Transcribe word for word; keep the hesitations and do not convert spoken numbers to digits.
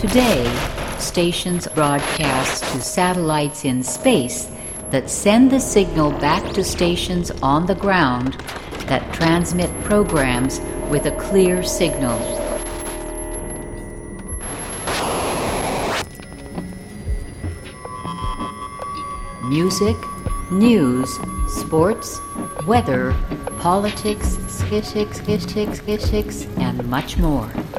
Today, stations broadcast to satellites in space that send the signal back to stations on the ground that transmit programs with a clear signal. Music, news, sports, weather, politics, skittics, skittics, skittics, and much more.